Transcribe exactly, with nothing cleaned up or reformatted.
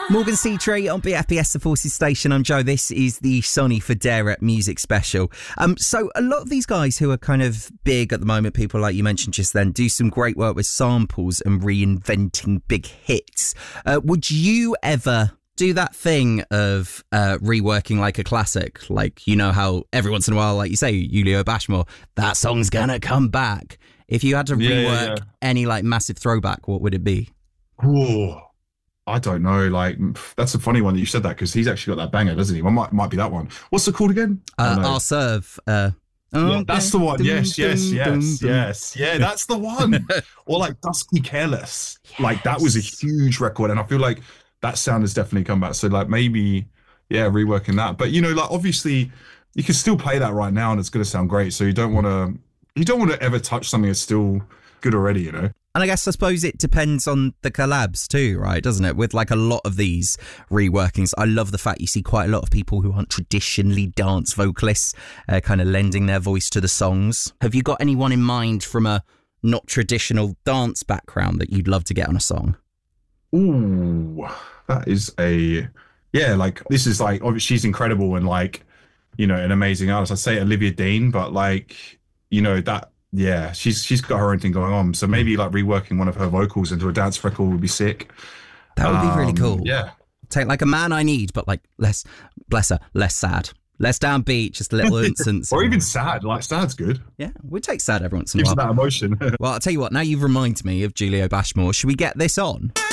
Morgan Seatree on B F B S, the Forces Station. I'm Joe. This is the Sonny Fodera music special. Um, so a lot of these guys who are kind of big at the moment, people like you mentioned just then, do some great work with samples and reinventing big hits. Uh, would you ever do that thing of uh, reworking like a classic? Like, you know how every once in a while, like you say, Julio Bashmore, that song's gonna come back. If you had to Yeah, rework yeah, yeah. any like massive throwback, what would it be? Ooh, I don't know. Like, that's a funny one that you said that because he's actually got that banger, doesn't he? Well, might might be that one. What's it called again? Uh, Oh, no. I'll serve. Uh, Yeah, that's the one. Dum, Yes, yes, dum, yes, dum, dum. yes. Yeah, that's the one. Or like Dusty Careless. Like that was a huge record, and I feel like that sound has definitely come back. So like maybe, yeah, reworking that. But you know, like obviously, you can still play that right now, and it's going to sound great. So you don't want to, you don't want to ever touch something that's still good already. You know. And I guess I suppose it depends on the collabs too, right? Doesn't it? With like a lot of these reworkings, I love the fact you see quite a lot of people who aren't traditionally dance vocalists uh, kind of lending their voice to the songs. Have you got anyone in mind from a not traditional dance background that you'd love to get on a song? Ooh, that is a, yeah, like this is like, obviously she's incredible and like, you know, an amazing artist. I'd say Olivia Dean, but like, you know, that, yeah, she's she's got her own thing going on. So maybe like reworking one of her vocals into a dance record would be sick. That would be really Um, cool. Yeah. Take like A Man I Need, but like less, bless her, less sad. Less downbeat, just a little instance. Or even sad. Like sad's good. Yeah, we'd take sad every once in a Gives while. you that emotion. Well, I'll tell you what, now you've reminded me of Julio Bashmore. Should we get this on?